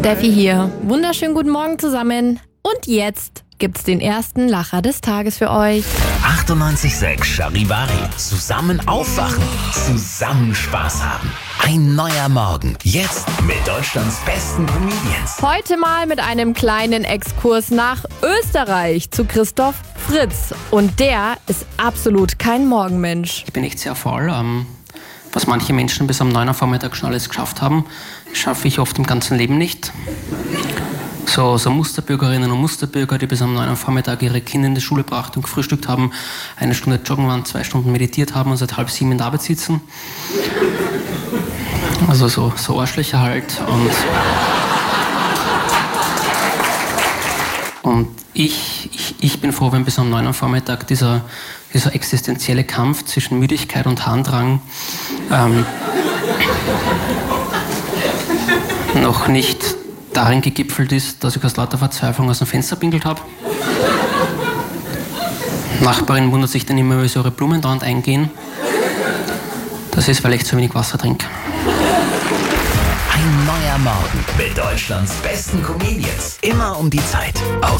Steffi hier. Wunderschönen guten Morgen zusammen. Und jetzt gibt's den ersten Lacher des Tages für euch. 98,6 Charivari. Zusammen aufwachen. Zusammen Spaß haben. Ein neuer Morgen. Jetzt mit Deutschlands besten Comedians. Heute mal mit einem kleinen Exkurs nach Österreich zu Christoph Fritz. Und der ist absolut kein Morgenmensch. Ich bin echt sehr faul. Was manche Menschen bis um 9 Uhr Vormittag schon alles geschafft haben, schaffe ich oft im ganzen Leben nicht. So Musterbürgerinnen und Musterbürger, die bis um 9 Uhr Vormittag ihre Kinder in die Schule brachten und gefrühstückt haben, 1 Stunde joggen waren, 2 Stunden meditiert haben und seit 6:30 in der Arbeit sitzen. Also so Arschlöcher halt. Und ich bin froh, wenn bis um 9 Uhr Vormittag dieser existenzielle Kampf zwischen Müdigkeit und Harndrang noch nicht darin gegipfelt ist, dass ich aus lauter Verzweiflung aus dem Fenster pinkelt habe. Nachbarin wundert sich dann immer, wie so ihre Blumen dauernd eingehen. Das ist, weil ich zu wenig Wasser trinke. Ein neuer Morgen mit Deutschlands besten Comedians. Immer um die Zeit. Auf